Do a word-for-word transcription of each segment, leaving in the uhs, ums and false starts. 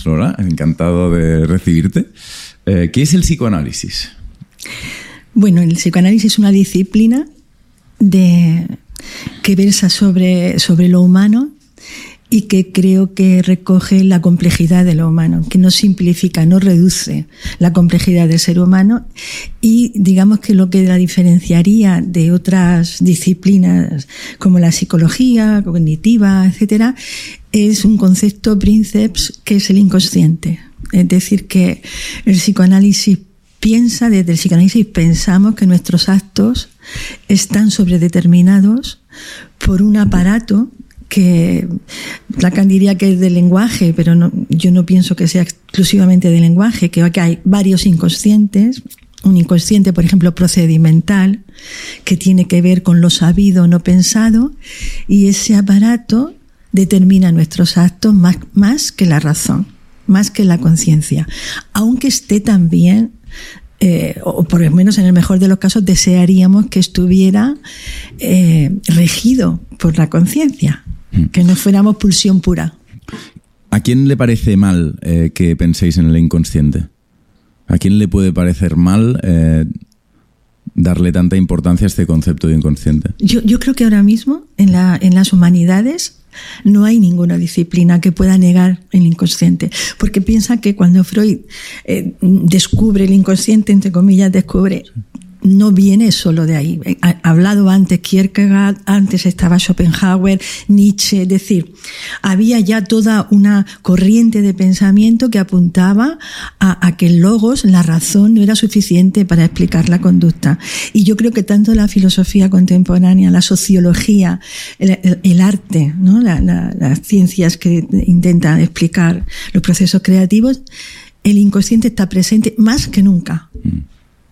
Flora, encantado de recibirte. Eh, ¿Qué es el psicoanálisis? Bueno, el psicoanálisis es una disciplina de, que versa sobre, sobre lo humano y que creo que recoge la complejidad de lo humano, que no simplifica, no reduce la complejidad del ser humano, y digamos que lo que la diferenciaría de otras disciplinas como la psicología cognitiva, etcétera, es un concepto princeps que es el inconsciente. Es decir, que el psicoanálisis piensa, desde el psicoanálisis pensamos que nuestros actos están sobredeterminados por un aparato que Lacan diría que es del lenguaje, pero no, yo no pienso que sea exclusivamente del lenguaje, que hay varios inconscientes. Un inconsciente, por ejemplo, procedimental, que tiene que ver con lo sabido o no pensado, y ese aparato determina nuestros actos más, más que la razón, más que la conciencia, aunque esté también, eh, o por lo menos en el mejor de los casos, desearíamos que estuviera eh, regido por la conciencia, que no fuéramos pulsión pura. ¿A quién le parece mal eh, que penséis en el inconsciente? ¿A quién le puede parecer mal eh, darle tanta importancia a este concepto de inconsciente? Yo, yo creo que ahora mismo en, la, en las humanidades no hay ninguna disciplina que pueda negar el inconsciente, porque piensa que cuando Freud eh, descubre el inconsciente, entre comillas, descubre... no viene solo de ahí. Ha hablado antes Kierkegaard, antes estaba Schopenhauer, Nietzsche, es decir, había ya toda una corriente de pensamiento que apuntaba a, a que el logos, la razón, no era suficiente para explicar la conducta. Y yo creo que tanto la filosofía contemporánea, la sociología, el, el, el arte, ¿no? la, la, las ciencias que intentan explicar los procesos creativos, el inconsciente está presente más que nunca. Mm.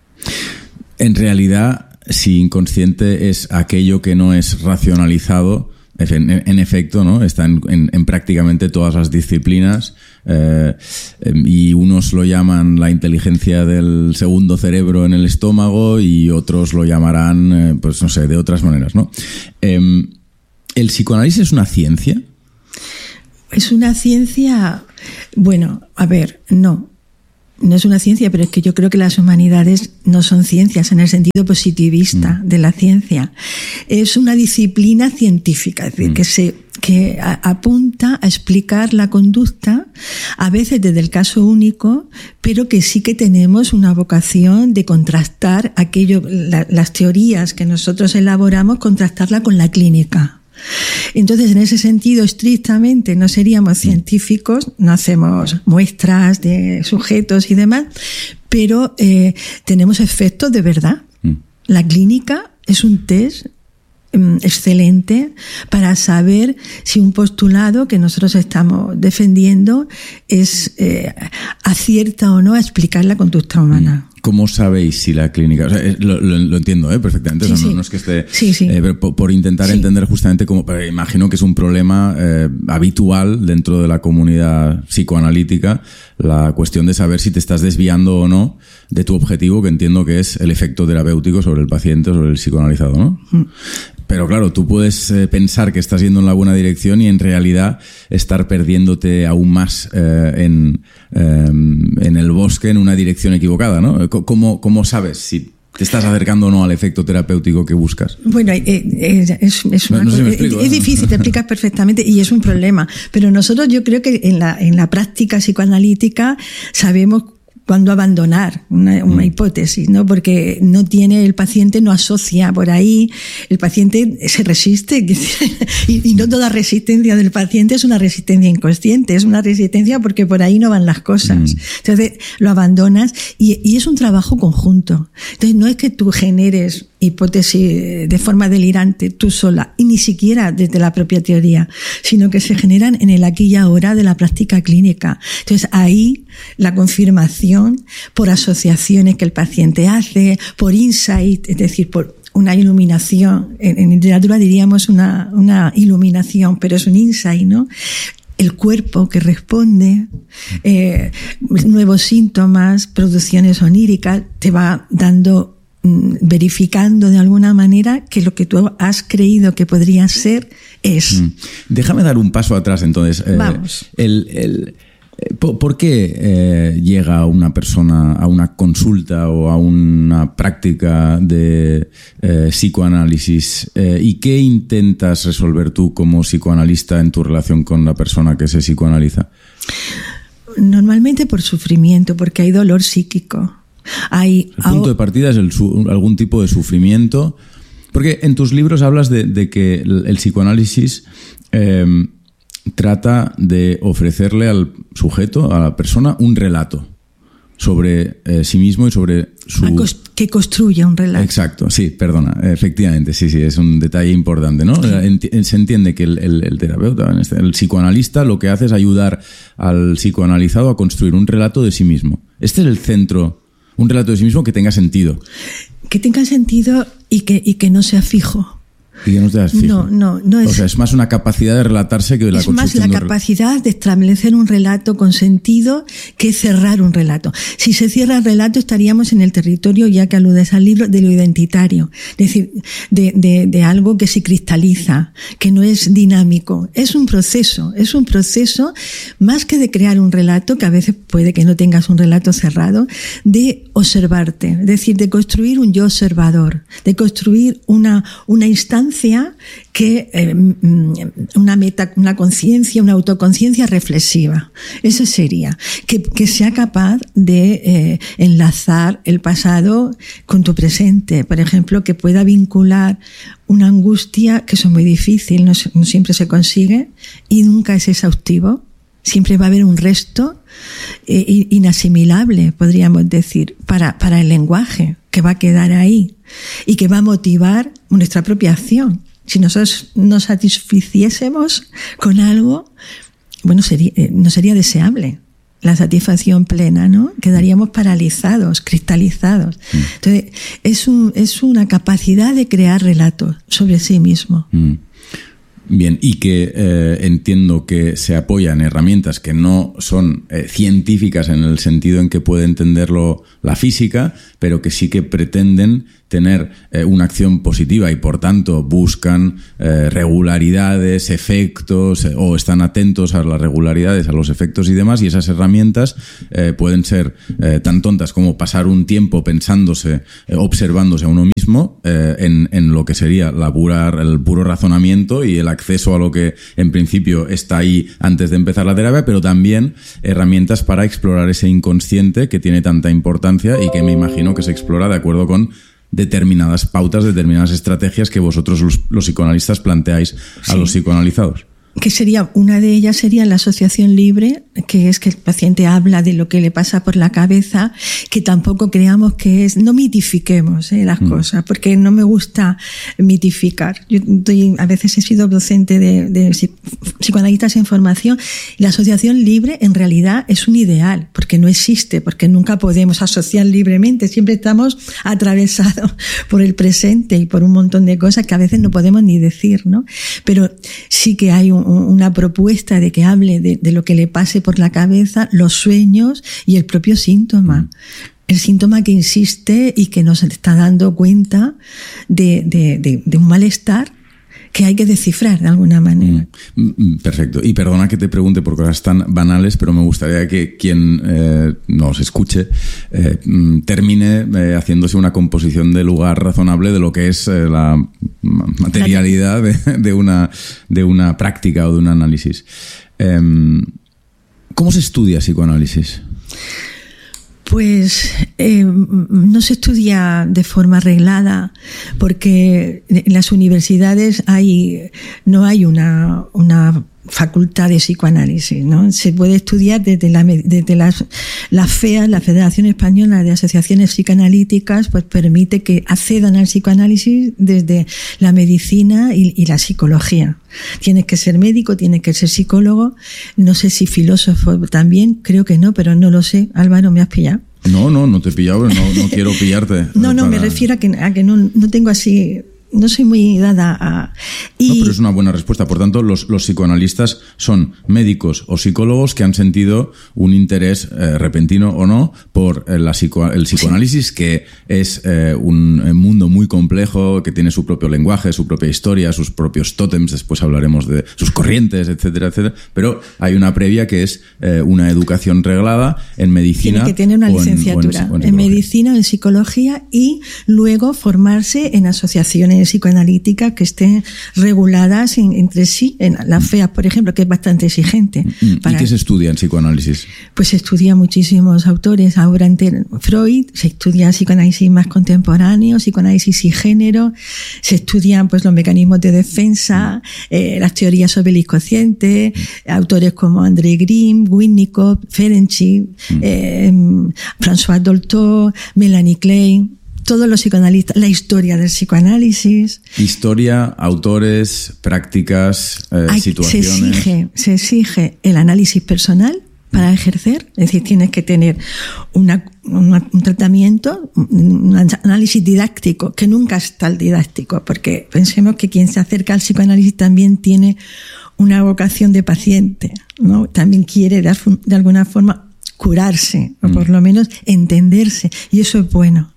En realidad, si inconsciente es aquello que no es racionalizado, en, en efecto, ¿no? Está en, en, en prácticamente todas las disciplinas, eh, y unos lo llaman la inteligencia del segundo cerebro en el estómago y otros lo llamarán, eh, pues no sé, de otras maneras, ¿no? Eh, ¿El psicoanálisis es una ciencia? Es una ciencia, bueno, a ver, no. No es una ciencia, pero es que yo creo que las humanidades no son ciencias en el sentido positivista mm. de la ciencia. Es una disciplina científica, es decir, mm. que se que a, apunta a explicar la conducta, a veces desde el caso único, pero que sí que tenemos una vocación de contrastar aquello, la, las teorías que nosotros elaboramos, contrastarla con la clínica. Entonces, en ese sentido, estrictamente no seríamos científicos, no hacemos muestras de sujetos y demás, pero eh, tenemos efectos de verdad. Mm. La clínica es un test um, excelente para saber si un postulado que nosotros estamos defendiendo es eh, acierta o no a explicar la conducta humana. Mm. ¿Cómo sabéis si la clínica...? O sea, lo, lo, lo entiendo ¿eh? perfectamente, sí, o sea, no, sí. no es que esté... Sí, sí. Eh, por, por intentar sí. entender justamente cómo... Imagino que es un problema eh, habitual dentro de la comunidad psicoanalítica, la cuestión de saber si te estás desviando o no de tu objetivo, que entiendo que es el efecto terapéutico sobre el paciente o sobre el psicoanalizado, ¿no? Mm. Pero claro, tú puedes eh, pensar que estás yendo en la buena dirección y en realidad estar perdiéndote aún más eh, en, eh, en el bosque en una dirección equivocada, ¿no? ¿Cómo, cómo sabes si te estás acercando o no al efecto terapéutico que buscas? Bueno, eh, eh, es, es, una, no, no sé si me explico, es, es difícil, te explicas perfectamente y es un problema. Pero nosotros yo creo que en la, en la práctica psicoanalítica sabemos cuándo abandonar una, una hipótesis, ¿no? Porque no tiene, el paciente no asocia por ahí, el paciente se resiste, y, y no toda resistencia del paciente es una resistencia inconsciente, es una resistencia porque por ahí no van las cosas. Mm. Entonces lo abandonas y, y es un trabajo conjunto. Entonces no es que tú generes hipótesis de forma delirante tú sola, y ni siquiera desde la propia teoría, sino que se generan en el aquí y ahora de la práctica clínica. Entonces ahí la confirmación por asociaciones que el paciente hace, por insight, es decir, por una iluminación, en, en literatura diríamos una, una iluminación, pero es un insight, ¿no? El cuerpo que responde, eh, nuevos síntomas, producciones oníricas, te va dando, verificando de alguna manera que lo que tú has creído que podría ser es. Déjame dar un paso atrás entonces. Vamos. Eh, el, el, ¿Por, por qué eh, llega una persona a una consulta o a una práctica de eh, psicoanálisis? Eh, ¿Y qué intentas resolver tú como psicoanalista en tu relación con la persona que se psicoanaliza? Normalmente por sufrimiento, porque hay dolor psíquico. Hay, el punto de partida es el, algún tipo de sufrimiento. Porque en tus libros hablas de, de que el, el psicoanálisis eh, trata de ofrecerle al sujeto, a la persona, un relato sobre eh, sí mismo y sobre su... Que construya un relato. Exacto, sí, perdona, efectivamente, sí, sí, es un detalle importante, ¿no? Sí. Se entiende que el, el, el terapeuta, el psicoanalista, lo que hace es ayudar al psicoanalizado a construir un relato de sí mismo. Este es el centro, un relato de sí mismo que tenga sentido. Que tenga sentido y que, y que no sea fijo. Y que no te das fijo. No, no, no es. O sea, es más una capacidad de relatarse que de la construcción. Es más la capacidad de establecer un relato con sentido que cerrar un relato. Si se cierra el relato, estaríamos en el territorio, ya que aludes al libro, de lo identitario. Es decir, de, de, de algo que se cristaliza, que no es dinámico. Es un proceso, es un proceso más que de crear un relato, que a veces puede que no tengas un relato cerrado, de observarte. Es decir, de construir un yo observador, de construir una, una instancia que eh, una meta, una conciencia, una autoconciencia reflexiva. Eso sería que, que sea capaz de eh, enlazar el pasado con tu presente. Por ejemplo, que pueda vincular una angustia, que eso es muy difícil, no, no siempre se consigue y nunca es exhaustivo. Siempre va a haber un resto eh, inasimilable, podríamos decir, para, para el lenguaje, que va a quedar ahí y que va a motivar nuestra propia acción. Si nosotros nos satisficiésemos con algo, bueno, sería, eh, no sería deseable la satisfacción plena, ¿no? Quedaríamos paralizados, cristalizados. Mm. Entonces, es, un, es una capacidad de crear relatos sobre sí mismo. Mm. Bien, y que eh, entiendo que se apoya en herramientas que no son eh, científicas en el sentido en que puede entenderlo la física, pero que sí que pretenden tener eh, una acción positiva y por tanto buscan eh, regularidades, efectos eh, o están atentos a las regularidades, a los efectos y demás, y esas herramientas eh, pueden ser eh, tan tontas como pasar un tiempo pensándose, eh, observándose a uno mismo eh, en, en lo que sería la pura, el puro razonamiento y el acceso a lo que en principio está ahí antes de empezar la terapia, pero también herramientas para explorar ese inconsciente que tiene tanta importancia y que me imagino que se explora de acuerdo con determinadas pautas, determinadas estrategias que vosotros los, los psicoanalistas planteáis a sí. los psicoanalizados. Que sería, una de ellas sería la asociación libre, que es que el paciente habla de lo que le pasa por la cabeza, que tampoco creamos que es, no mitifiquemos eh, las mm. cosas, porque no me gusta mitificar. Yo estoy, a veces he sido docente de, de psicoanalistas en formación, y la asociación libre en realidad es un ideal, porque no existe, porque nunca podemos asociar libremente, siempre estamos atravesados por el presente y por un montón de cosas que a veces no podemos ni decir, ¿no? Pero sí que hay un una propuesta de que hable de, de lo que le pase por la cabeza, los sueños y el propio síntoma. El síntoma que insiste y que nos está dando cuenta de, de, de, de un malestar que hay que descifrar de alguna manera. Perfecto. Y perdona que te pregunte por cosas tan banales, pero me gustaría que quien eh, nos escuche eh, termine eh, haciéndose una composición de lugar razonable de lo que es eh, la materialidad de, de, una, de una práctica o de un análisis. Eh, ¿Cómo se estudia psicoanálisis? Pues eh, no se estudia de forma reglada porque en las universidades hay no hay una una facultad de psicoanálisis, ¿no? Se puede estudiar desde la desde las la FEA, la Federación Española de Asociaciones Psicoanalíticas, pues permite que accedan al psicoanálisis desde la medicina y, y la psicología. Tienes que ser médico, tienes que ser psicólogo, no sé si filósofo también, creo que no, pero no lo sé. Álvaro, ¿me has pillado? No, no, no te he pillado, no, no quiero pillarte. No, no, para... me refiero a que, a que no, no tengo así no soy muy dada a... Y... No, pero es una buena respuesta. Por tanto, los, los psicoanalistas son médicos o psicólogos que han sentido un interés eh, repentino o no por eh, la psico, el psicoanálisis, sí. que es eh, un mundo muy complejo, que tiene su propio lenguaje, su propia historia, sus propios tótems, después hablaremos de sus corrientes, etcétera, etcétera. Pero hay una previa que es eh, una educación reglada en medicina. Tiene que tener una licenciatura en, en, en, en medicina o en psicología y luego formarse en asociaciones psicoanalíticas que estén reguladas en, entre sí. En la F E A, por ejemplo, que es bastante exigente. ¿Y para... qué se estudia en psicoanálisis? Pues se estudia muchísimos autores. Ahora en Freud, se estudia psicoanálisis más contemporáneo, psicoanálisis y género, se estudian pues los mecanismos de defensa, eh, las teorías sobre el inconsciente, mm. autores como André Grimm, Winnicott, Ferenczi, mm. eh, François Dolto, Melanie Klein, todos los psicoanalistas, la historia del psicoanálisis. Historia, autores, prácticas, eh, Hay, situaciones. Se exige, se exige el análisis personal para ejercer, es decir, tienes que tener una, una, un tratamiento, un análisis didáctico, que nunca está el didáctico, porque pensemos que quien se acerca al psicoanálisis también tiene una vocación de paciente, ¿no? También quiere de, de alguna forma curarse, o por lo menos entenderse, y eso es bueno.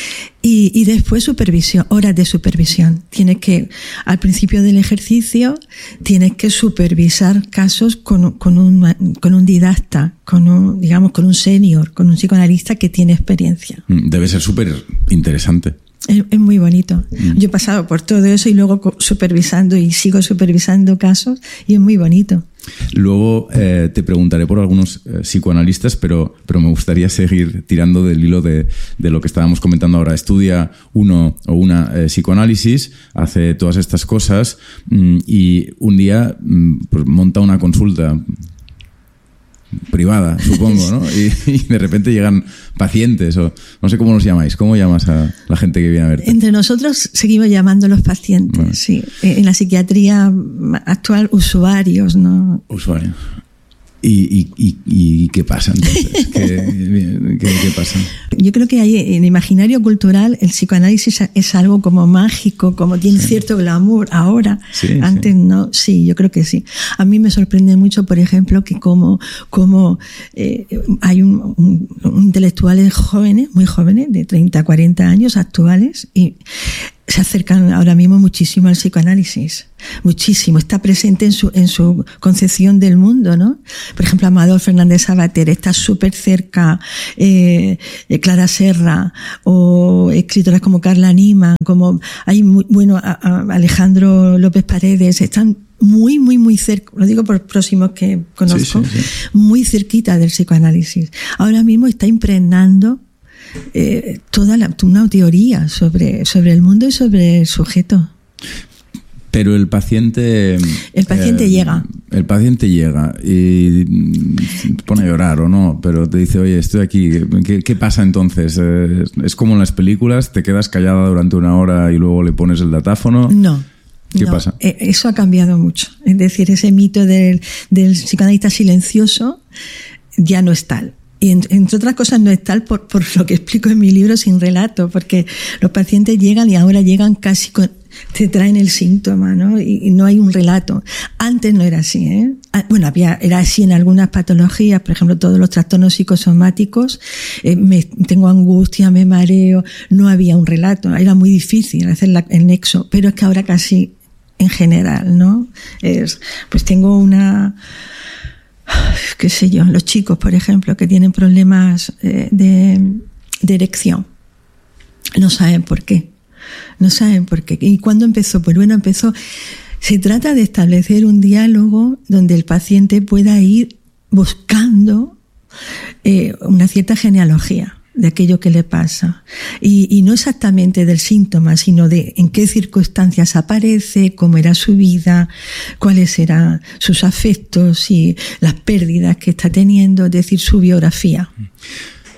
Y, y después supervisión, horas de supervisión. Tienes que, al principio del ejercicio, tienes que supervisar casos con, con, un, con un didacta, con un, digamos, con un senior, con un psicoanalista que tiene experiencia. Debe ser súper interesante. Es, es muy bonito. Mm. Yo he pasado por todo eso y luego supervisando y sigo supervisando casos y es muy bonito. Luego eh, te preguntaré por algunos eh, psicoanalistas, pero, pero me gustaría seguir tirando del hilo de, de lo que estábamos comentando ahora. Estudia uno o una eh, psicoanálisis, hace todas estas cosas mmm, y un día mmm, pues monta una consulta privada, supongo, ¿no? Y, y de repente llegan pacientes, o no sé cómo los llamáis. ¿Cómo llamas a la gente que viene a verte? Entre nosotros seguimos llamando los pacientes, bueno. sí. En la psiquiatría actual, usuarios, ¿no? Usuarios. ¿Y, y, y, y qué pasa entonces? ¿Qué, qué, qué pasa? Yo creo que hay, en el imaginario cultural el psicoanálisis es algo como mágico, como tiene sí. cierto glamour ahora. Sí, Antes sí. no, sí, yo creo que sí. A mí me sorprende mucho, por ejemplo, que como, como eh, hay un, un, un intelectuales jóvenes, muy jóvenes, de treinta, cuarenta años actuales, y se acercan ahora mismo muchísimo al psicoanálisis, muchísimo, está presente en su, en su concepción del mundo, ¿no? Por ejemplo, Amador Fernández Sabater está súper cerca, eh, Clara Serra, o escritoras como Carla Nima, como hay muy, bueno, a, a Alejandro López Paredes, están muy, muy, muy cerca, lo digo por próximos que conozco, sí, sí, sí. muy cerquita del psicoanálisis. Ahora mismo está impregnando Eh, toda la, una teoría sobre, sobre el mundo y sobre el sujeto. Pero el paciente... El paciente eh, llega. El paciente llega y te pone a llorar o no, pero te dice, oye, estoy aquí. ¿Qué, qué pasa entonces? ¿Es, es como en las películas? ¿Te quedas callada durante una hora y luego le pones el datáfono? No. ¿Qué no, pasa? Eso ha cambiado mucho. Es decir, ese mito del, del psicoanalista silencioso ya no es tal. Y entre otras cosas no es tal por, por lo que explico en mi libro Sin Relato, porque los pacientes llegan y ahora llegan casi con, te traen el síntoma, ¿no? Y, y no hay un relato. Antes no era así, ¿eh? Bueno, había, era así en algunas patologías, por ejemplo, todos los trastornos psicosomáticos, eh, me, tengo angustia, me mareo, no había un relato, era muy difícil hacer la, el nexo, pero es que ahora casi en general, ¿no? Es, pues tengo una... qué sé yo, los chicos, por ejemplo, que tienen problemas eh, de, de erección, no saben por qué, no saben por qué. ¿Y cuándo empezó? Pues bueno, empezó, se trata de establecer un diálogo donde el paciente pueda ir buscando eh, una cierta genealogía de aquello que le pasa. Y, y no exactamente del síntoma, sino de en qué circunstancias aparece, cómo era su vida, cuáles eran sus afectos y las pérdidas que está teniendo, es decir, su biografía.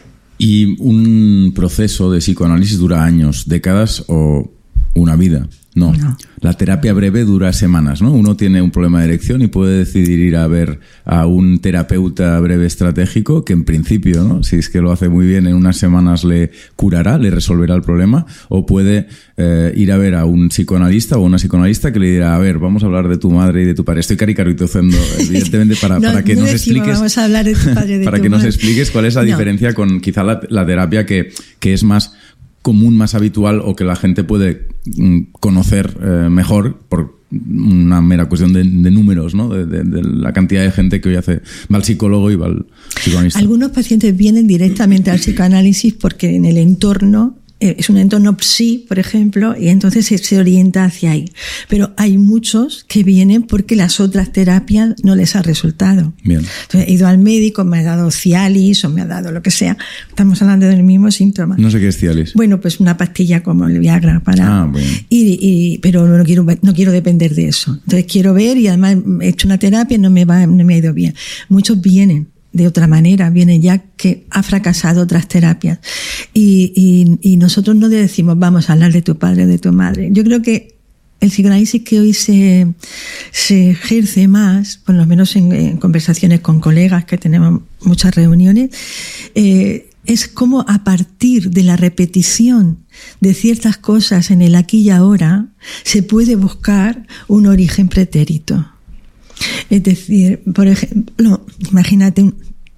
Y un proceso de psicoanálisis dura años, décadas o una vida. No. no. La terapia breve dura semanas, ¿no? Uno tiene un problema de erección y puede decidir ir a ver a un terapeuta breve estratégico que en principio, ¿no? Si es que lo hace muy bien, en unas semanas le curará, le resolverá el problema, o puede eh, ir a ver a un psicoanalista o una psicoanalista que le dirá, a ver, vamos a hablar de tu madre y de tu padre. Estoy caricaturizando, evidentemente, para, no, para que no nos decimos, expliques vamos a hablar de tu padre, de para tu que nos madre. expliques cuál es la no. diferencia con quizá la, la terapia que, que es más común, más habitual, o que la gente puede mm, conocer eh, mejor por una mera cuestión de, de números, ¿no? De, de, de la cantidad de gente que hoy hace, va al psicólogo y va al psicoanalista. Algunos pacientes vienen directamente al psicoanálisis porque en el entorno es un entorno psi, por ejemplo, y entonces se, se orienta hacia ahí. Pero hay muchos que vienen porque las otras terapias no les ha resultado. Bien. Entonces, he ido al médico, me ha dado Cialis o me ha dado lo que sea. Estamos hablando del mismo síntoma. No sé qué es Cialis. Bueno, pues una pastilla como el Viagra para. Ah, bueno. Y, y, pero no quiero, no quiero depender de eso. Entonces quiero ver, y además he hecho una terapia y no me va, no me ha ido bien. Muchos vienen de otra manera, vienen ya que ha fracasado otras terapias. Y, y, y nosotros no le decimos, vamos a hablar de tu padre, de tu madre. Yo creo que el psicoanálisis que hoy se, se ejerce más, por lo menos en, en conversaciones con colegas, que tenemos muchas reuniones, eh, es como a partir de la repetición de ciertas cosas en el aquí y ahora, se puede buscar un origen pretérito. Es decir, por ejemplo, imagínate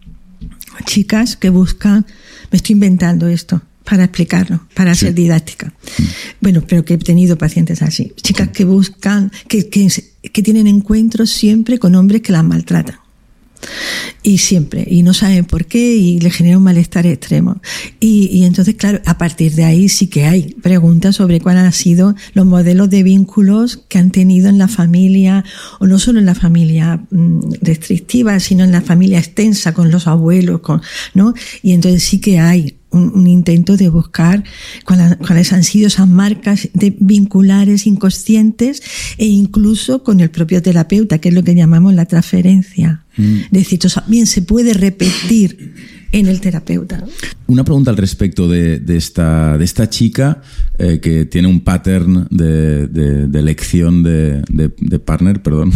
chicas que buscan, me estoy inventando esto para explicarlo, para sí. ser didáctica. Mm. Bueno, pero que he tenido pacientes así. Chicas que buscan, que, que, que tienen encuentros siempre con hombres que las maltratan. Y siempre, y no saben por qué, y le genera un malestar extremo. Y, y entonces, claro, a partir de ahí sí que hay preguntas sobre cuáles han sido los modelos de vínculos que han tenido en la familia, o no solo en la familia mmm, restrictiva, sino en la familia extensa, con los abuelos, con, ¿no? Y entonces sí que hay un, un intento de buscar cuáles, cuáles han sido esas marcas de vinculares inconscientes, e incluso con el propio terapeuta, que es lo que llamamos la transferencia. Mm. Es decir, también se puede repetir en el terapeuta. Una pregunta al respecto de, de, esta, de esta chica eh, que tiene un pattern de, de, de elección de, de, de partner, perdón,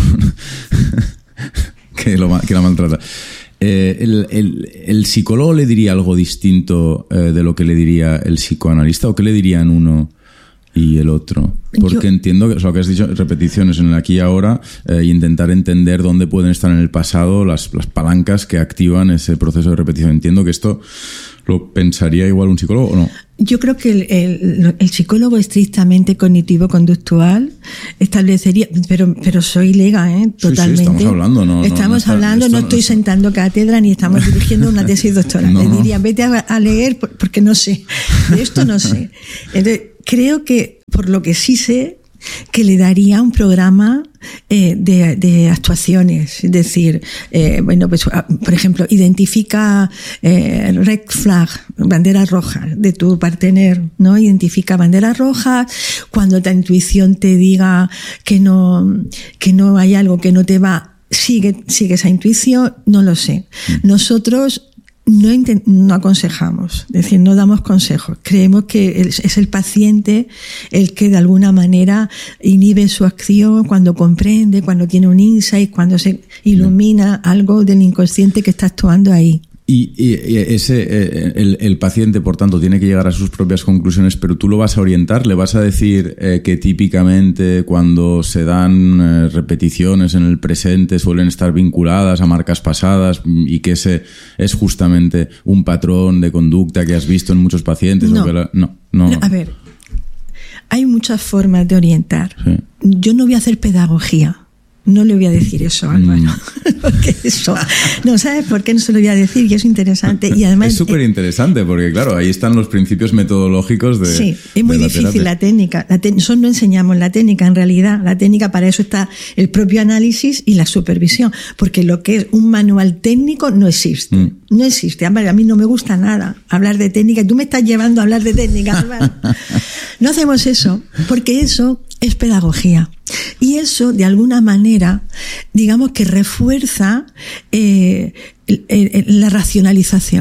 que, lo, que la maltrata. Eh, el, el, ¿El psicólogo le diría algo distinto eh, de lo que le diría el psicoanalista, o qué le dirían uno y el otro? Porque Yo... entiendo que lo que has dicho, repeticiones en el aquí y ahora, eh, y intentar entender dónde pueden estar en el pasado las, las palancas que activan ese proceso de repetición. Entiendo que esto lo pensaría igual un psicólogo, ¿o no? Yo creo que el, el, el psicólogo estrictamente cognitivo-conductual establecería, pero pero soy lega, ¿eh? Totalmente. Sí, sí, estamos hablando, no. Estamos no, no está, hablando, no, no estoy no sentando cátedra ni estamos dirigiendo una tesis doctoral. No, Le diría, vete a, a leer porque no sé. De esto no sé. Entonces, creo que, por lo que sí sé, que le daría un programa eh, de, de actuaciones, es decir, eh, bueno, pues, por ejemplo, identifica eh, red flag, banderas rojas de tu partener, ¿no? Identifica banderas rojas, cuando la intuición te diga que no, que no hay algo que no te va, sigue, sigue esa intuición, no lo sé. Nosotros No, intent- no aconsejamos, es decir, no damos consejos. Creemos que es el paciente el que de alguna manera inhibe su acción cuando comprende, cuando tiene un insight, cuando se ilumina algo del inconsciente que está actuando ahí. Y, y, y ese el, el paciente, por tanto, tiene que llegar a sus propias conclusiones, pero tú lo vas a orientar, le vas a decir eh, que típicamente cuando se dan eh, repeticiones en el presente suelen estar vinculadas a marcas pasadas, y que ese es justamente un patrón de conducta que has visto en muchos pacientes. No, o que la, no, no. A ver, hay muchas formas de orientar. Sí. Yo no voy a hacer pedagogía. No le voy a decir eso, Álvaro, mm. porque eso, no, ¿sabes por qué no se lo voy a decir? Y es interesante. Y además es súper interesante, porque claro, ahí están los principios metodológicos de Sí, es muy la difícil terapia. la técnica. La te- nosotros no enseñamos la técnica, en realidad. La técnica, para eso está el propio análisis y la supervisión, porque lo que es un manual técnico no existe. Mm. No existe. A mí no me gusta nada hablar de técnica, y tú me estás llevando a hablar de técnica, Álvaro. No hacemos eso, porque eso es pedagogía. Y eso, de alguna manera, digamos que refuerza eh, el, el, la racionalización.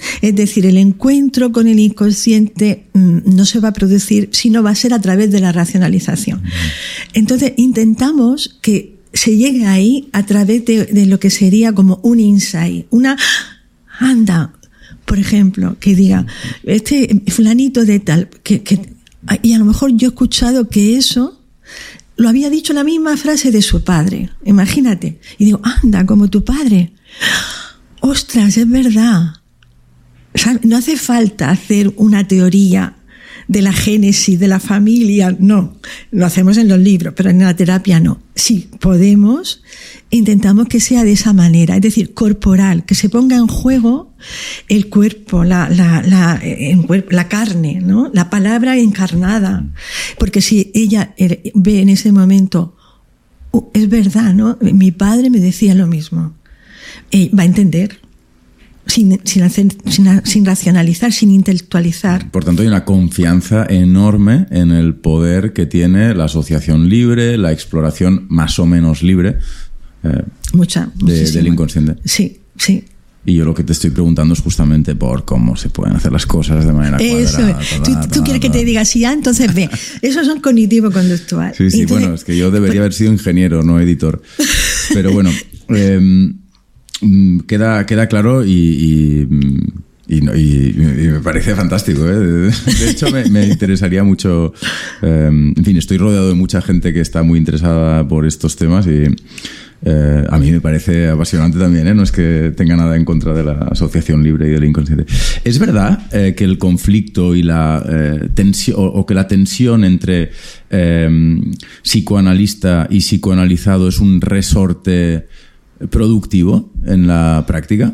Es decir, el encuentro con el inconsciente mmm, no se va a producir, sino va a ser a través de la racionalización. Entonces, intentamos que se llegue ahí a través de, de lo que sería como un insight, una... Anda, por ejemplo, que diga, este fulanito de tal, que, que, y a lo mejor yo he escuchado que eso lo había dicho la misma frase de su padre, imagínate, y digo, anda, como tu padre, ostras, es verdad. ¿Sabes? No hace falta hacer una teoría de la génesis de la familia, no, lo hacemos en los libros, pero en la terapia no. Sí, podemos, intentamos que sea de esa manera, es decir, corporal, que se ponga en juego el cuerpo, la, la, la, la carne, ¿no? La palabra encarnada, porque si ella ve en ese momento, oh, es verdad, ¿no? Mi padre me decía lo mismo, eh, va a entender. Sin, sin, hacer, sin, sin racionalizar, sin intelectualizar. Por tanto, hay una confianza enorme en el poder que tiene la asociación libre, la exploración más o menos libre eh, Mucha, de, del inconsciente. Sí, sí. Y yo lo que te estoy preguntando es justamente por cómo se pueden hacer las cosas de manera Eso, cuadrada. tú, tú, tú quieres que te diga sí, ah, entonces ve. Eso son cognitivo-conductual. Sí, sí, entonces, bueno, es que yo debería pues... haber sido ingeniero, no editor. Pero bueno... Eh, Queda, queda claro y, y, y, y, y me parece fantástico, ¿eh? De hecho, me, me interesaría mucho... Eh, en fin, estoy rodeado de mucha gente que está muy interesada por estos temas y eh, a mí me parece apasionante también, ¿eh? No es que tenga nada en contra de la asociación libre y del inconsciente. ¿Es verdad eh, que el conflicto y la eh, tensión, o, o que la tensión entre eh, psicoanalista y psicoanalizado es un resorte productivo en la práctica?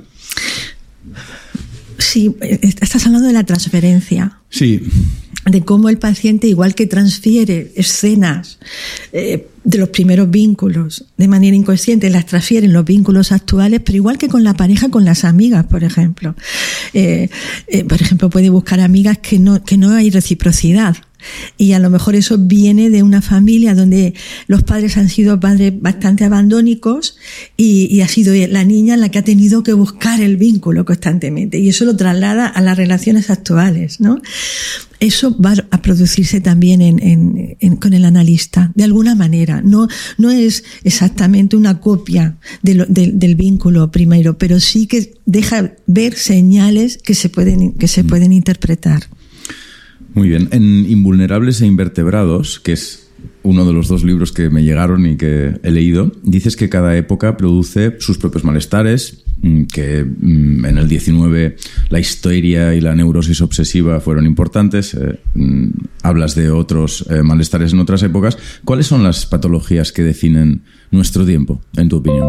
Sí, estás hablando de la transferencia. Sí. De cómo el paciente, igual que transfiere escenas eh, de los primeros vínculos de manera inconsciente, las transfiere en los vínculos actuales, pero igual que con la pareja, con las amigas, por ejemplo. Eh, eh, por ejemplo, puede buscar amigas que no, que no hay reciprocidad. Y a lo mejor eso viene de una familia donde los padres han sido padres bastante abandónicos y, y ha sido la niña la que ha tenido que buscar el vínculo constantemente. Y eso lo traslada a las relaciones actuales, ¿no? Eso va a producirse también en, en, en, con el analista, de alguna manera. No, no es exactamente una copia de lo, de, del vínculo primero, pero sí que deja ver señales que se pueden, que se pueden interpretar. Muy bien. En Invulnerables e Invertebrados, que es uno de los dos libros que me llegaron y que he leído, dices que cada época produce sus propios malestares, que en el diecinueve la histeria y la neurosis obsesiva fueron importantes. Eh, hablas de otros eh, malestares en otras épocas. ¿Cuáles son las patologías que definen nuestro tiempo, en tu opinión?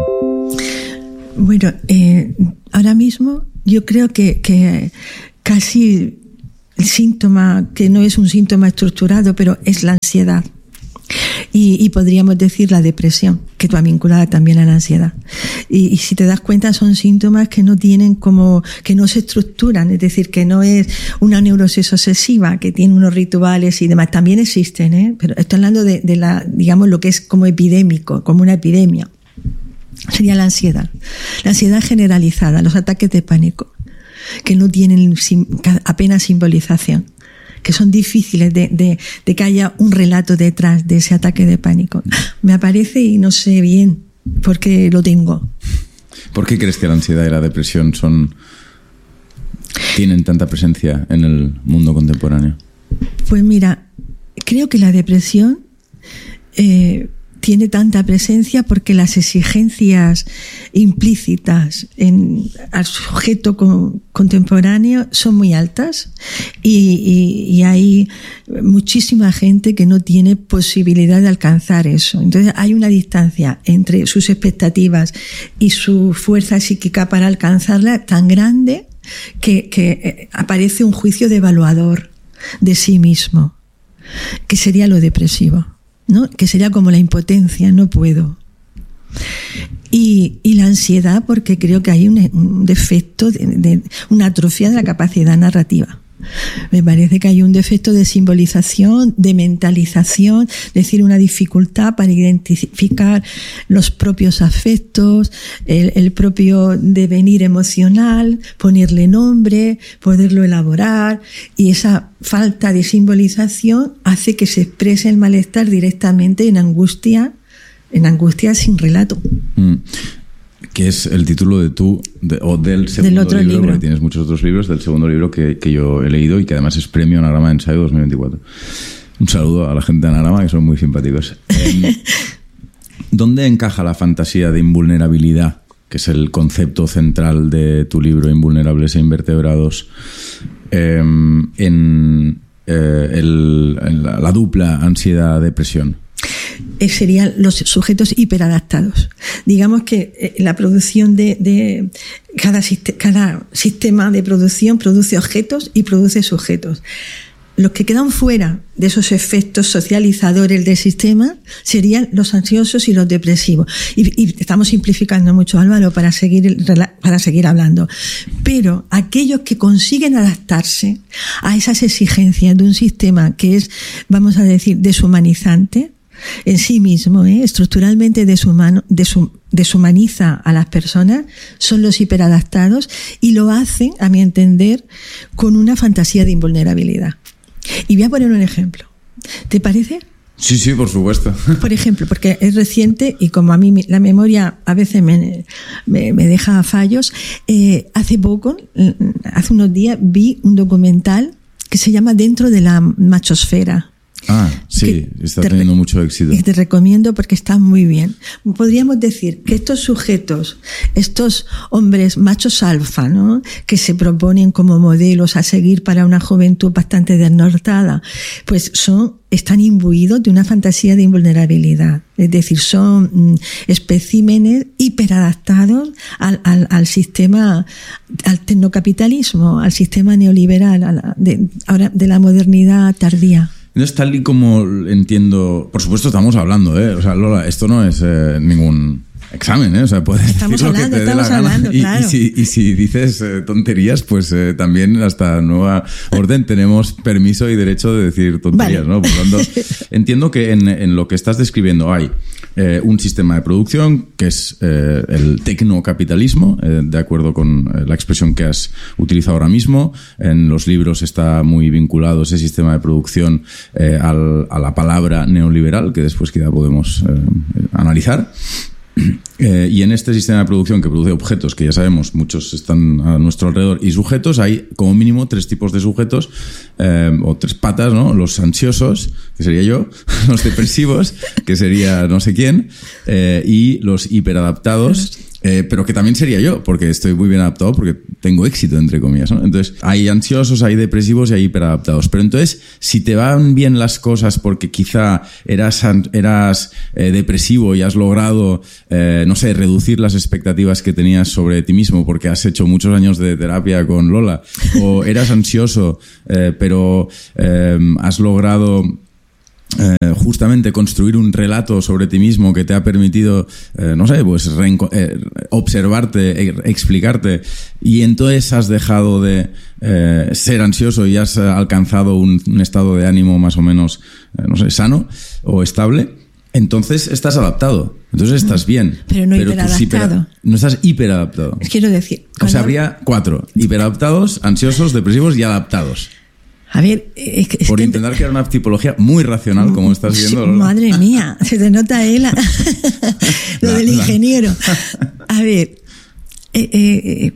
Bueno, eh, ahora mismo yo creo que, que casi... el síntoma, que no es un síntoma estructurado, pero es la ansiedad. Y, y podríamos decir la depresión, que va vinculada también a la ansiedad. Y, y si te das cuenta, son síntomas que no tienen como, que no se estructuran, es decir, que no es una neurosis obsesiva, que tiene unos rituales y demás. También existen, ¿eh? Pero estoy hablando de, de la, digamos, lo que es como epidémico, como una epidemia. Sería la ansiedad. La ansiedad generalizada, los ataques de pánico, que no tienen apenas simbolización, que son difíciles de, de, de que haya un relato detrás de ese ataque de pánico. Me aparece y no sé bien por qué lo tengo. ¿Por qué crees que la ansiedad y la depresión son tienen tanta presencia en el mundo contemporáneo? Pues mira, creo que la depresión eh, tiene tanta presencia porque las exigencias implícitas en, al sujeto con, contemporáneo son muy altas y, y, y hay muchísima gente que no tiene posibilidad de alcanzar eso. Entonces hay una distancia entre sus expectativas y su fuerza psíquica para alcanzarla tan grande que, que aparece un juicio devaluador de sí mismo, que sería lo depresivo, ¿no? Que sería como la impotencia, no puedo. Y, y la ansiedad, porque creo que hay un, un defecto, de, de, una atrofia de la capacidad narrativa. Me parece que hay un defecto de simbolización, de mentalización, es decir, una dificultad para identificar los propios afectos, el, el propio devenir emocional, ponerle nombre, poderlo elaborar, y esa falta de simbolización hace que se exprese el malestar directamente en angustia, en angustia sin relato. Mm. Que es el título de tu, de, o del segundo del otro libro, libro, porque tienes muchos otros libros, del segundo libro que, que yo he leído y que además es premio Anagrama de Ensayo dos mil veinticuatro. Un saludo a la gente de Anagrama, que son muy simpáticos. Eh, ¿Dónde encaja la fantasía de invulnerabilidad, que es el concepto central de tu libro, Invulnerables e Invertebrados, eh, en, eh, el, en la, la dupla ansiedad-depresión? Serían los sujetos hiperadaptados. Digamos que la producción de, de cada, cada sistema de producción produce objetos y produce sujetos. Los que quedan fuera de esos efectos socializadores del sistema serían los ansiosos y los depresivos. Y, y estamos simplificando mucho, Álvaro, para seguir, para seguir hablando. Pero aquellos que consiguen adaptarse a esas exigencias de un sistema que es, vamos a decir, deshumanizante, en sí mismo, ¿eh? estructuralmente deshumano, deshum, deshumaniza a las personas, son los hiperadaptados, y lo hacen, a mi entender, con una fantasía de invulnerabilidad. Y voy a poner un ejemplo. ¿Te parece? Sí, sí, por supuesto. Por ejemplo, porque es reciente y como a mí la memoria a veces me, me, me deja fallos, eh, hace poco, hace unos días, vi un documental que se llama Dentro de la machosfera. Ah, sí, está teniendo mucho éxito. Y te recomiendo porque está muy bien. Podríamos decir que estos sujetos, estos hombres machos alfa, ¿no?, que se proponen como modelos a seguir para una juventud bastante desnortada, pues son, están imbuidos de una fantasía de invulnerabilidad. Es decir, son especímenes hiperadaptados al, al, al sistema, al tecnocapitalismo, al sistema neoliberal, a la, de, ahora de la modernidad tardía. No es tal y como entiendo. Por supuesto, estamos hablando, ¿eh? O sea, Lola, esto no es eh, ningún examen, ¿eh? O sea, puedes estamos decir hablando, lo que te dé la gana. Hablando, y, claro. y, si, y si dices eh, tonterías, pues eh, también hasta nueva orden tenemos permiso y derecho de decir tonterías, vale. ¿no? Por lo tanto, entiendo que en, en lo que estás describiendo hay eh, un sistema de producción que es eh, el tecnocapitalismo, eh, de acuerdo con eh, la expresión que has utilizado ahora mismo. En los libros está muy vinculado ese sistema de producción eh, al, a la palabra neoliberal, que después quizá podemos eh, analizar. Eh, y en este sistema de producción que produce objetos, que ya sabemos, muchos están a nuestro alrededor, y sujetos, hay como mínimo tres tipos de sujetos, eh, o tres patas, ¿no? Los ansiosos, que sería yo, los depresivos, que sería no sé quién, eh, y los hiperadaptados, eh, pero que también sería yo, porque estoy muy bien adaptado, porque tengo éxito, entre comillas, ¿no? Entonces, hay ansiosos, hay depresivos y hay hiperadaptados. Pero entonces, si te van bien las cosas porque quizá eras, eras eh, depresivo y has logrado, eh, no sé, reducir las expectativas que tenías sobre ti mismo porque has hecho muchos años de terapia con Lola, o eras ansioso, eh, pero eh, has logrado Eh, justamente construir un relato sobre ti mismo que te ha permitido, eh, no sé, pues reenco- eh, observarte, eh, explicarte, y entonces has dejado de eh, ser ansioso y has alcanzado un, un estado de ánimo más o menos, eh, no sé, sano o estable. Entonces estás adaptado, entonces estás bien. Pero no hiperadaptado. Hiper, no estás hiperadaptado. Quiero decir... O sea, habría cuatro: hiperadaptados, ansiosos, depresivos y adaptados. A ver, es que, es por que intentar crear una tipología muy racional, como estás viendo. Sí, madre mía, se te nota él, lo la, del ingeniero. A ver, eh, eh,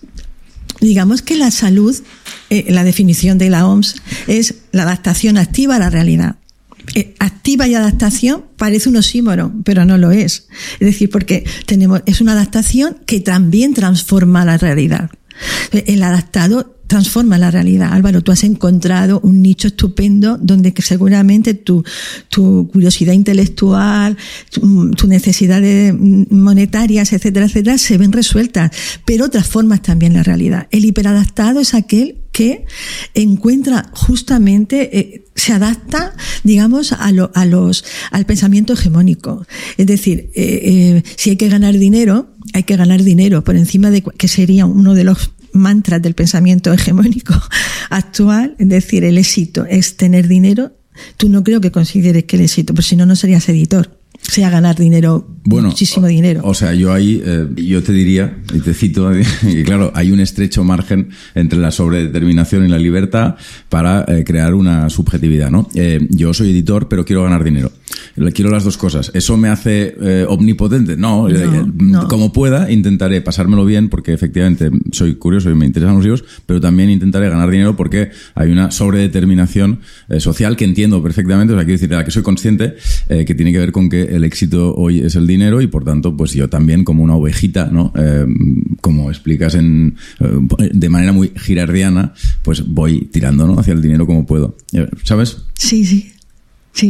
digamos que la salud, eh, la definición de la O M S es la adaptación activa a la realidad. Eh, activa y adaptación parece un oxímoron, pero no lo es. Es decir, porque tenemos, es una adaptación que también transforma la realidad. El adaptado transforma la realidad. Álvaro, tú has encontrado un nicho estupendo donde que seguramente tu, tu curiosidad intelectual, tu, tu necesidades monetarias, etcétera, etcétera, se ven resueltas, pero transformas también la realidad. El hiperadaptado es aquel que encuentra justamente, eh, se adapta, digamos, a, lo, a los, al pensamiento hegemónico. Es decir, eh, eh, si hay que ganar dinero, hay que ganar dinero por encima de, que sería uno de los mantras del pensamiento hegemónico actual, es decir, el éxito es tener dinero, tú no creo que consideres que el éxito, pues si no, no serías editor. Sea ganar dinero, bueno, muchísimo dinero. O sea, yo ahí, eh, yo te diría, y te cito, que claro, hay un estrecho margen entre la sobredeterminación y la libertad para eh, crear una subjetividad, ¿no? Eh, yo soy editor, pero quiero ganar dinero. Quiero las dos cosas. ¿Eso me hace eh, omnipotente? No, no, no. Como pueda, intentaré pasármelo bien, porque efectivamente soy curioso y me interesan los libros, pero también intentaré ganar dinero porque hay una sobredeterminación eh, social que entiendo perfectamente, o sea, quiero decir, de la que soy consciente, eh, que tiene que ver con que el éxito hoy es el dinero y por tanto pues yo también como una ovejita, ¿no? Eh, como explicas en eh, de manera muy girardiana, pues voy tirando, ¿no? Hacia el dinero como puedo, ¿sabes? Sí, sí, sí.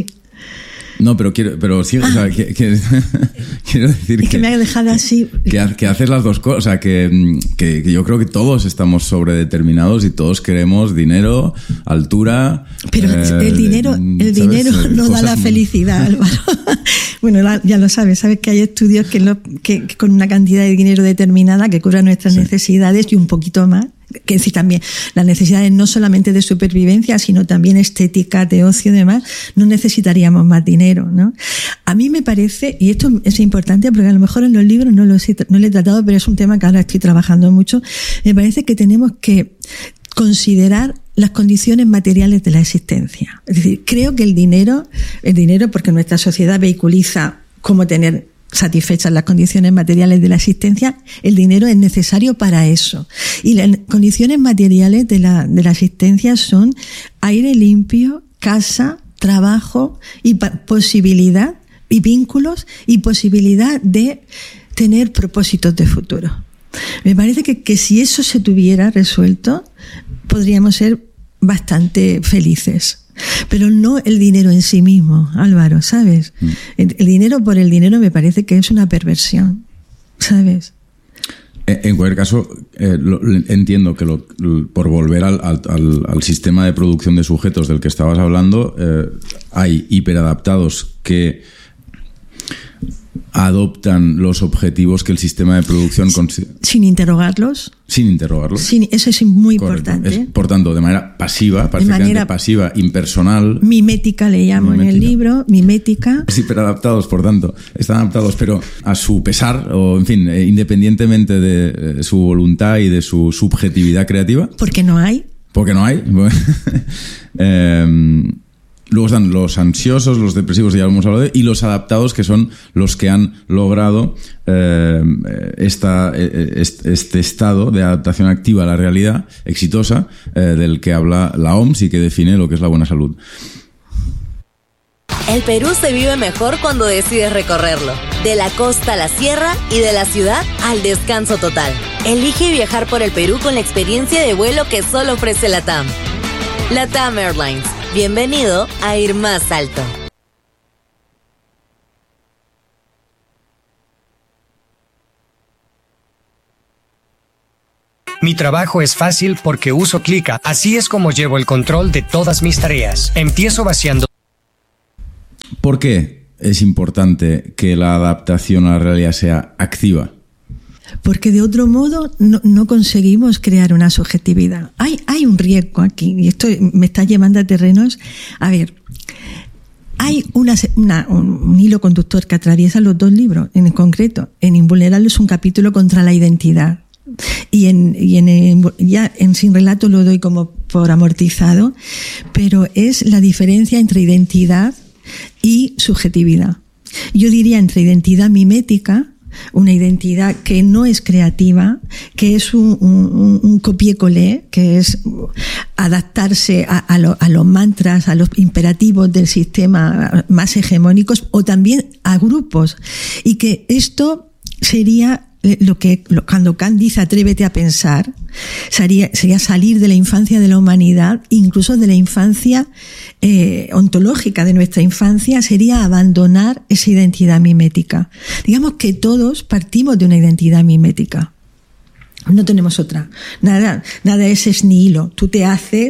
No, pero quiero, pero sí, ah. o sea, que, que, quiero decir es que, que me ha dejado así. Que, que haces las dos cosas, o sea, que, que, que yo creo que todos estamos sobredeterminados y todos queremos dinero, altura. Pero eh, el dinero, el ¿sabes? dinero no da la muy... felicidad, Álvaro. Bueno, ya lo sabes, sabes que hay estudios que, lo, que, que con una cantidad de dinero determinada que cubra nuestras sí. necesidades y un poquito más. Que decir también, las necesidades no solamente de supervivencia, sino también estética, de ocio y demás, no necesitaríamos más dinero, ¿no? A mí me parece, y esto es importante porque a lo mejor en los libros no lo he, no lo he tratado, pero es un tema que ahora estoy trabajando mucho, me parece que tenemos que considerar las condiciones materiales de la existencia. Es decir, creo que el dinero, el dinero porque nuestra sociedad vehiculiza cómo tener satisfechas las condiciones materiales de la existencia, el dinero es necesario para eso. Y las condiciones materiales de la, de la existencia son aire limpio, casa, trabajo y posibilidad, y vínculos y posibilidad de tener propósitos de futuro. Me parece que, que si eso se tuviera resuelto, podríamos ser bastante felices. Pero no el dinero en sí mismo, Álvaro, ¿sabes? Mm. El, el dinero por el dinero me parece que es una perversión, ¿sabes? En cualquier caso, eh, lo, entiendo que lo, por volver al, al, al sistema de producción de sujetos del que estabas hablando, eh, hay hiperadaptados que adoptan los objetivos que el sistema de producción considera. Sin interrogarlos. Sin interrogarlos. Sin, eso es muy Correcto. importante. Es, por tanto, de manera pasiva, de manera pasiva, impersonal. Mimética le llamo mimética. en el libro, mimética. Sí, pero adaptados, por tanto, están adaptados, pero a su pesar, o en fin, eh, independientemente de eh, su voluntad y de su subjetividad creativa. Porque no hay. Porque no hay. eh, Luego están los ansiosos, los depresivos, ya lo hemos hablado de, y los adaptados, que son los que han logrado eh, esta, este, este estado de adaptación activa a la realidad exitosa eh, del que habla la O M S y que define lo que es la buena salud. El Perú se vive mejor cuando decides recorrerlo. De la costa a la sierra y de la ciudad al descanso total. Elige viajar por el Perú con la experiencia de vuelo que solo ofrece LATAM. LATAM Airlines. Bienvenido a ir más alto. Mi trabajo es fácil porque uso Clica. Así es como llevo el control de todas mis tareas. Empiezo vaciando. ¿Por qué es importante que la adaptación a la realidad sea activa? Porque de otro modo no, no conseguimos crear una subjetividad. Hay, hay un riesgo aquí, y esto me está llevando a terrenos. A ver, hay una, una, un hilo conductor que atraviesa los dos libros, en concreto. En Invulnerable es un capítulo contra la identidad. Y en, y en ya en Sin Relato lo doy como por amortizado, pero es la diferencia entre identidad y subjetividad. Yo diría entre identidad mimética, una identidad que no es creativa, que es un, un, un copié-collé, que es adaptarse a, a, lo, a los mantras, a los imperativos del sistema más hegemónicos, o también a grupos. Y que esto sería lo que lo, cuando Kant dice atrévete a pensar, sería, sería salir de la infancia de la humanidad, incluso de la infancia eh, ontológica de nuestra infancia, sería abandonar esa identidad mimética. Digamos que todos partimos de una identidad mimética. No tenemos otra. Nada, nada es es nihilo. Tú te haces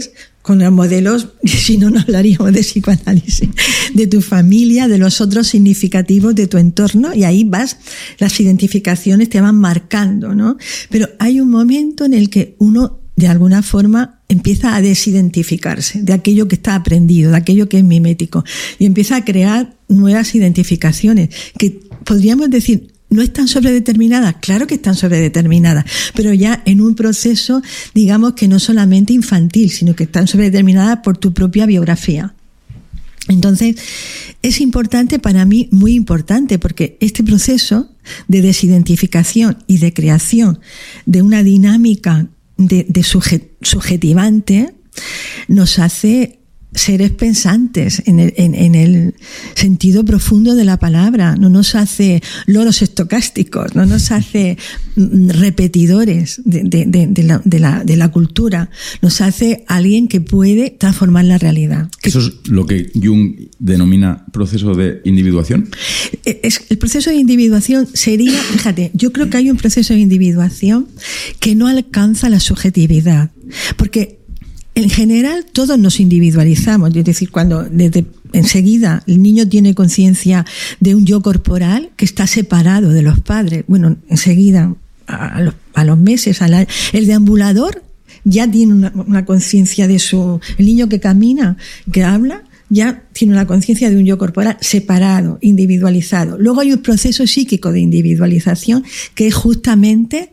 con los modelos, si no, no hablaríamos de psicoanálisis, de tu familia, de los otros significativos de tu entorno, y ahí vas, las identificaciones te van marcando, ¿no? Pero hay un momento en el que uno, de alguna forma, empieza a desidentificarse de aquello que está aprendido, de aquello que es mimético, y empieza a crear nuevas identificaciones que podríamos decir no están sobredeterminadas, claro que están sobredeterminadas, pero ya en un proceso, digamos que no solamente infantil, sino que están sobredeterminadas por tu propia biografía. Entonces, es importante para mí, muy importante, porque este proceso de desidentificación y de creación de una dinámica de, de sujet, subjetivante nos hace seres pensantes en el, en, en el sentido profundo de la palabra. No nos hace loros estocásticos, no nos hace repetidores de, de, de, de, la, de, la, de la cultura. Nos hace alguien que puede transformar la realidad. ¿Eso es lo que Jung denomina proceso de individuación? Es, el proceso de individuación sería, fíjate, yo creo que hay un proceso de individuación que no alcanza la subjetividad, porque en general todos nos individualizamos, es decir, cuando desde enseguida el niño tiene conciencia de un yo corporal que está separado de los padres, bueno, enseguida a los, a los meses, a la, el deambulador ya tiene una, una conciencia de su, el niño que camina, que habla, ya tiene una conciencia de un yo corporal separado, individualizado. Luego hay un proceso psíquico de individualización que es justamente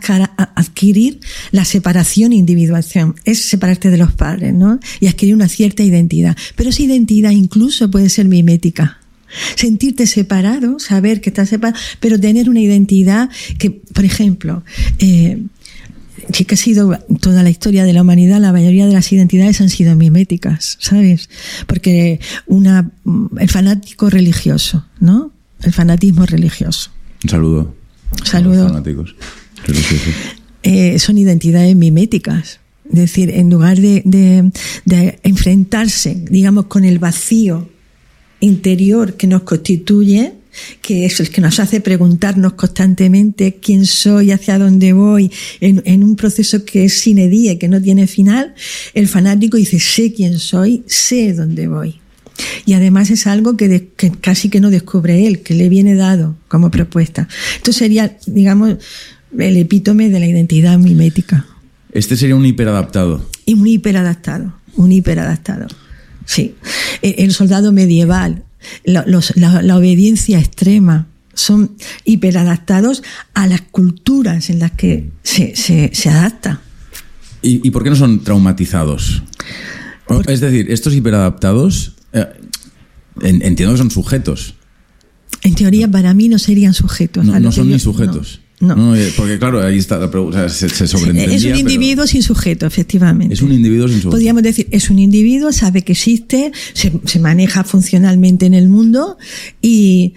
adquirir la separación e individuación. Es separarte de los padres, ¿no? Y adquirir una cierta identidad. Pero esa identidad incluso puede ser mimética. Sentirte separado, saber que estás separado, pero tener una identidad que, por ejemplo, eh, sí que ha sido toda la historia de la humanidad, la mayoría de las identidades han sido miméticas, ¿sabes? Porque una, el fanático religioso, ¿no? El fanatismo religioso. Un saludo. Un saludo. A los fanáticos religiosos. Eh, son identidades miméticas. Es decir, en lugar de, de, de enfrentarse, digamos, con el vacío interior que nos constituye, que es el que nos hace preguntarnos constantemente quién soy, hacia dónde voy, en, en un proceso que es sine die, que no tiene final, el fanático dice, sé quién soy, sé dónde voy. Y además es algo que, de, que casi que no descubre él, que le viene dado como propuesta. Esto sería, digamos, el epítome de la identidad mimética. Este sería un hiperadaptado. Y un hiperadaptado, un hiperadaptado, sí. El soldado medieval, La, los, la, la obediencia extrema, son hiperadaptados a las culturas en las que se, se, se adapta. ¿Y, ¿Y por qué no son traumatizados? Por... Es decir, estos hiperadaptados, eh, entiendo que son sujetos. En teoría, para mí no serían sujetos. No, no son yo, ni sujetos. No, no. no, porque claro, ahí está la pregunta, o sea, se, se sobreentendía. Es un individuo pero... sin sujeto, efectivamente. Es un individuo sin sujeto. Podríamos decir, es un individuo, sabe que existe, se, se maneja funcionalmente en el mundo y,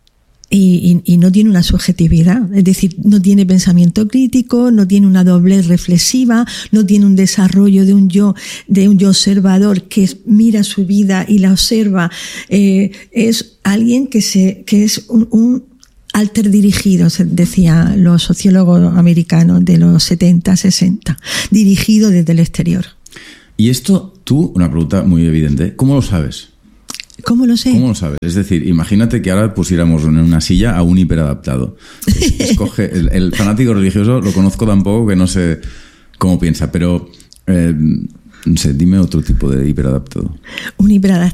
y, y, y no tiene una subjetividad. Es decir, no tiene pensamiento crítico, no tiene una doblez reflexiva, no tiene un desarrollo de un yo, de un yo observador que es, mira su vida y la observa. Eh, es alguien que se, que es un, un alter dirigido, decían los sociólogos americanos de los setenta, sesenta, dirigido desde el exterior. Y esto, tú, una pregunta muy evidente, ¿cómo lo sabes? ¿Cómo lo sé? ¿Cómo lo sabes? Es decir, imagínate que ahora pusiéramos en una silla a un hiperadaptado. Escoge, el, el fanático religioso lo conozco tampoco, que no sé cómo piensa, pero eh, no sé, dime otro tipo de hiperadaptado. Un hiperadaptado